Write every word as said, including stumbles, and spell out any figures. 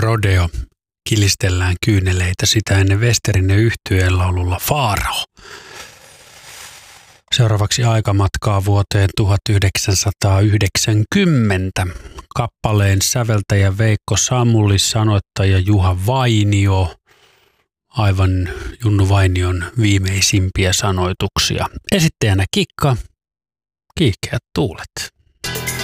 Rodeo. Kilistellään kyyneleitä sitä ennen Westerinen yhtyeen laululla Faarao. Seuraavaksi aikamatkaa vuoteen tuhatyhdeksänsataayhdeksänkymmentä. Kappaleen säveltäjä Veikko Samuli, sanoittaja Juha Vainio. Aivan Junnu Vainion viimeisimpiä sanoituksia. Esittäjänä Kikka, Kiihkeät tuulet.